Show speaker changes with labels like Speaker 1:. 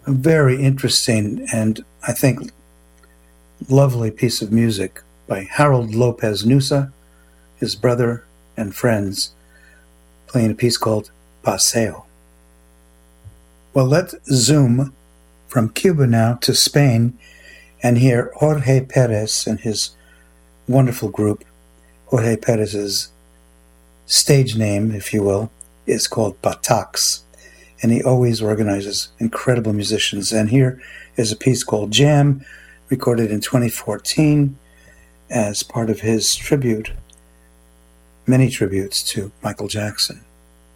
Speaker 1: A very interesting and, I think, lovely piece of music by Harold Lopez Nusa, his brother and friends, playing a piece called Paseo. Well, let's zoom from Cuba now to Spain and hear Jorge Perez and his wonderful group. Jorge Perez's stage name, if you will, is called Batax, and he always organizes incredible musicians. And here is a piece called Jam, recorded in 2014 as part of his tribute, many tributes to Michael Jackson.